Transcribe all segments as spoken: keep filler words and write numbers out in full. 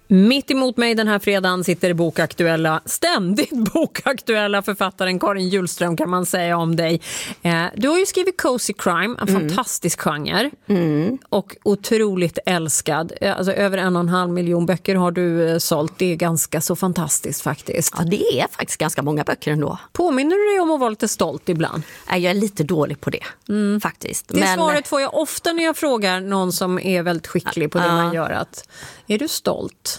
Mitt emot mig den här fredagen sitter bokaktuella, ständigt bokaktuella författaren Karin Hjulström, kan man säga om dig. Eh, du har ju skrivit Cozy Crime, en mm. fantastisk genre mm. och otroligt älskad. Alltså över en och en halv miljon böcker har du eh, sålt. Det är ganska så fantastiskt faktiskt. Ja, det är faktiskt ganska många böcker ändå. Påminner du dig om att vara lite stolt ibland? Jag är lite dålig på det, mm. faktiskt. Det Men... svaret får jag ofta när jag frågar någon som är väldigt skicklig på det ja. man gör. Att, är du stolt?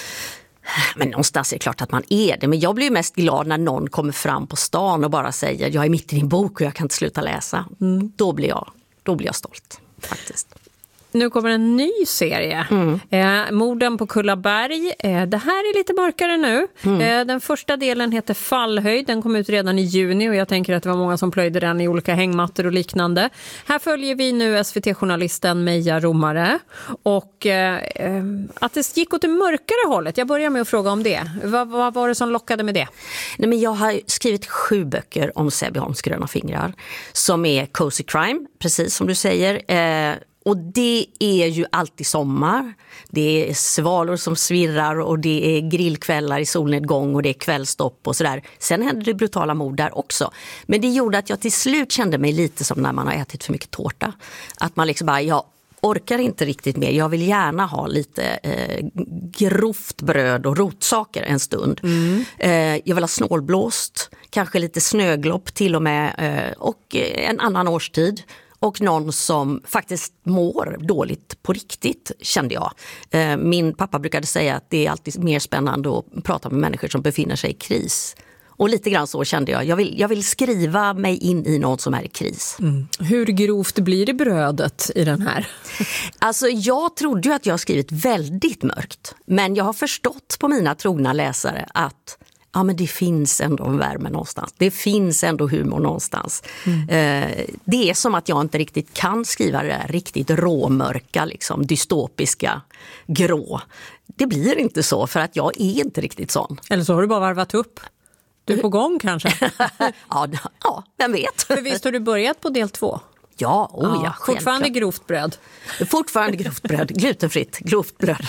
Men någonstans är det klart att man är det. Men jag blir mest glad när någon kommer fram på stan och bara säger jag är mitt i din bok och jag kan inte sluta läsa. Mm. Då blir jag, då blir jag stolt faktiskt. Nu kommer en ny serie. Mm. Eh, Morden på Kullaberg. Eh, det här är lite mörkare nu. Mm. Eh, den första delen heter Fallhöjd. Den kom ut redan i juni och jag tänker att det var många som plöjde den i olika hängmattor och liknande. Här följer vi nu S V T-journalisten Meja Romare. Och eh, att det gick åt det mörkare hållet. Jag börjar med att fråga om det. Vad, vad var det som lockade med det? Nej, men jag har skrivit sju böcker om Sebbe Holms gröna fingrar. Som är Cozy Crime, precis som du säger. Eh, Och det är ju alltid sommar, det är svalor som svirrar och det är grillkvällar i solnedgång och det är kvällstopp och sådär. Sen hände det brutala mord där också. Men det gjorde att jag till slut kände mig lite som när man har ätit för mycket tårta. Att man liksom bara, jag orkar inte riktigt mer. Jag vill gärna ha lite eh, grovt bröd och rotsaker en stund. Mm. Eh, jag vill ha snålblåst, kanske lite snöglopp till och med eh, och en annan årstid. Och någon som faktiskt mår dåligt på riktigt, kände jag. Min pappa brukade säga att det är alltid mer spännande att prata med människor som befinner sig i kris. Och lite grann så kände jag. Jag vill, jag vill skriva mig in i någon som är i kris. Mm. Hur grovt blir det brödet i den här? Alltså jag trodde ju att jag skrivit väldigt mörkt. Men jag har förstått på mina trogna läsare att ja, men det finns ändå en värme någonstans. Det finns ändå humor någonstans. Mm. Eh, det är som att jag inte riktigt kan skriva det där riktigt råmörka, liksom, dystopiska, grå. Det blir inte så för att jag är inte riktigt sån. Eller så har du bara varvat upp. Du är på gång kanske? ja, ja, vem vet. För visst har du börjat på del två? Ja, oh ja, ja fortfarande grovt bröd. Fortfarande grovt bröd, glutenfritt, grovt bröd.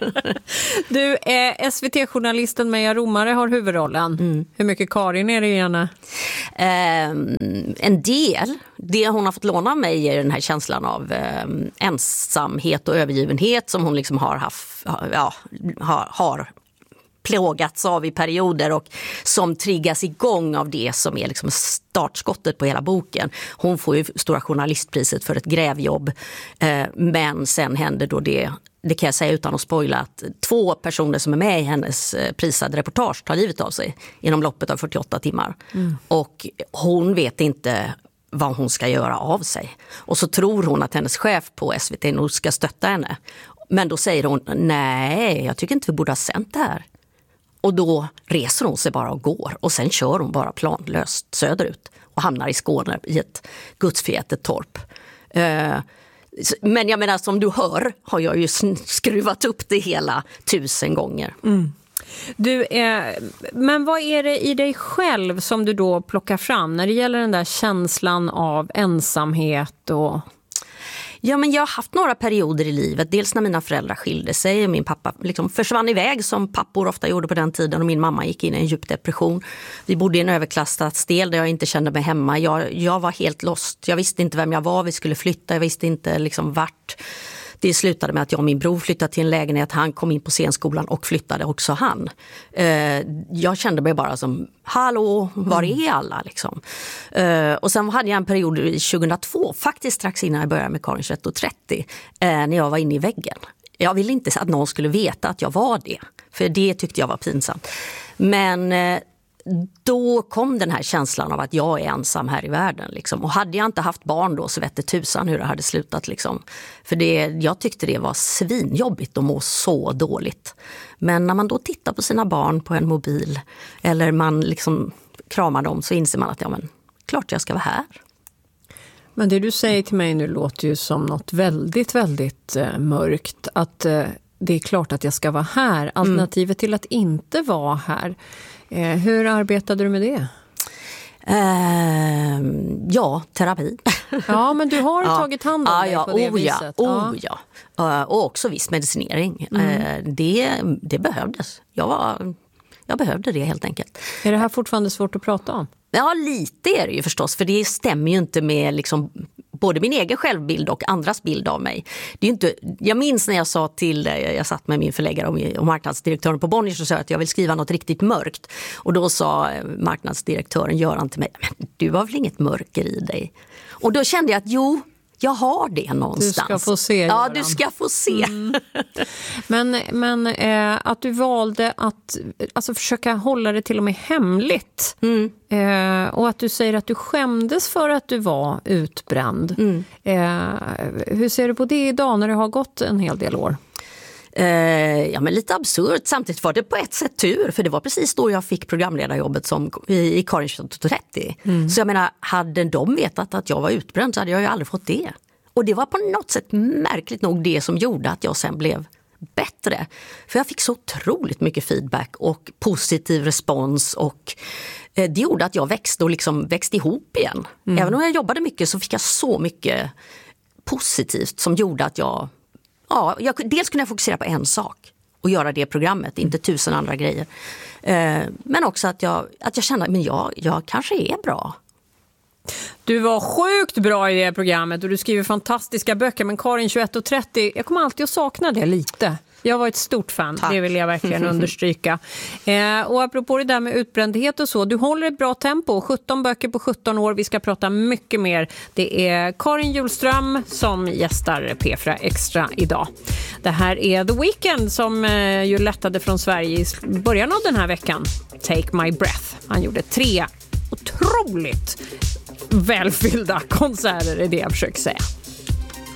Du, eh, S V T-journalisten Meja Romare har huvudrollen. Mm. Hur mycket Karin är det gärna? Eh, en del. Det hon har fått låna av mig är den här känslan av eh, ensamhet och övergivenhet som hon liksom har haft, ja, har, har plågats av i perioder och som triggas igång av det som är liksom startskottet på hela boken. Hon får ju Stora journalistpriset för ett grävjobb, eh, men sen händer då det, det kan jag säga utan att spoila, att två personer som är med i hennes eh, prisade reportage tar livet av sig inom loppet av fyrtioåtta timmar. Mm. Och hon vet inte vad hon ska göra av sig. Och så tror hon att hennes chef på S V T nog ska stötta henne. Men då säger hon, nej, jag tycker inte vi borde ha sänt det här. Och då reser hon sig bara och går. Och sen kör hon bara planlöst söderut. Och hamnar i Skåne i ett gudsförgätet torp. Uh, men jag menar, som du hör har jag ju skruvat upp det hela tusen gånger. Mm. Du, eh, men vad är det i dig själv som du då plockar fram när det gäller den där känslan av ensamhet och... Ja, men jag har haft några perioder i livet. Dels när mina föräldrar skilde sig. Min pappa liksom försvann iväg som pappor ofta gjorde på den tiden. Och min mamma gick in i en djup depression. Vi bodde i en överklassstadsdel där jag inte kände mig hemma. Jag, jag var helt lost. Jag visste inte vem jag var. Vi skulle flytta. Jag visste inte liksom vart. Det slutade med att jag och min bror flyttade till en lägenhet. Han kom in på scenskolan och flyttade också han. Eh, jag kände mig bara som, hallå, var är alla? Liksom. Eh, och sen hade jag en period i tjugohundratvå, faktiskt strax innan jag började med Karin tjugoett trettio, eh, när jag var inne i väggen. Jag ville inte att någon skulle veta att jag var det. För det tyckte jag var pinsamt. Men... Eh, då kom den här känslan av att jag är ensam här i världen. Liksom. Och hade jag inte haft barn då så vette tusan hur det hade slutat. Liksom. För det, jag tyckte det var svinjobbigt att må så dåligt. Men när man då tittar på sina barn på en mobil eller man liksom kramar dem så inser man att ja, men, klart jag ska vara här. Men det du säger till mig nu låter ju som något väldigt, väldigt eh, mörkt. Att eh, det är klart att jag ska vara här. Alternativet mm. till att inte vara här. Eh, hur arbetade du med det? Eh, ja, terapi. Ja, men du har ja. tagit hand om ja, dig ja, på det oh, viset. Ja, oh, ja. Uh, och också viss medicinering. Mm. Uh, det, det behövdes. Jag, var, jag behövde det helt enkelt. Är det här fortfarande svårt att prata om? Ja, lite är det ju förstås. För det stämmer ju inte med liksom både min egen självbild och andras bild av mig. Det är inte, jag minns när jag sa till, jag satt med min förläggare och marknadsdirektören på Bonniers och sa att jag vill skriva något riktigt mörkt. Och då sa marknadsdirektören Göran till mig, men du har väl inget mörker i dig? Och då kände jag att jo, jag har det någonstans. Du ska få se. Ja, Göran. du ska få se. Mm. Men, men eh, att du valde att alltså, försöka hålla det till och med hemligt. Mm. Eh, och att du säger att du skämdes för att du var utbränd. Mm. Eh, hur ser du på det idag när det har gått en hel del år? Eh, ja, men lite absurt. Samtidigt var det på ett sätt tur, för det var precis då jag fick programledarjobbet som i, i Karin tjugoett trettio. Mm. Så jag menar, hade de vetat att jag var utbränd så hade jag ju aldrig fått det. Och det var på något sätt märkligt nog det som gjorde att jag sen blev bättre. För jag fick så otroligt mycket feedback och positiv respons, och eh, det gjorde att jag växte och liksom växte ihop igen. Mm. Även om jag jobbade mycket så fick jag så mycket positivt som gjorde att jag Ja, jag, dels kunde jag fokusera på en sak och göra det programmet, inte tusen andra grejer. Eh, men också att jag, att jag kände att jag, jag kanske är bra. Du var sjukt bra i det programmet och du skriver fantastiska böcker, men Karin tjugoett trettio, jag kommer alltid att sakna det lite. Jag var ett stort fan, Tack. Det vill jag verkligen understryka. Eh, och apropå det där med utbrändhet och så, du håller ett bra tempo, sjutton böcker på sjutton år, vi ska prata mycket mer. Det är Karin Hjulström som gästar P fyra Extra idag. Det här är The Weeknd som eh, ju lättade från Sverige i början av den här veckan. Take My Breath. Han gjorde tre otroligt välfyllda konserter, är det jag försöker säga.